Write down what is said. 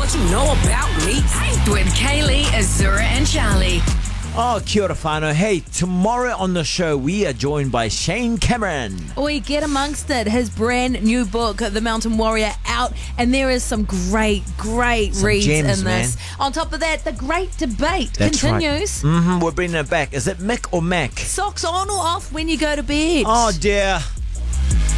what you know about me. Hey. With Kaylee, Azura, and Charlie. Oh, kia ora whānau. Hey, tomorrow on the show, we are joined by Shane Cameron. We get amongst it. His brand new book, The Mountain Warrior, out, and there is some great reads gems, in this. man. On top of that, the great debate That's continues. Right. We're bringing it back. Is it Mick or Mac? Socks on or off when you go to bed? Oh, dear.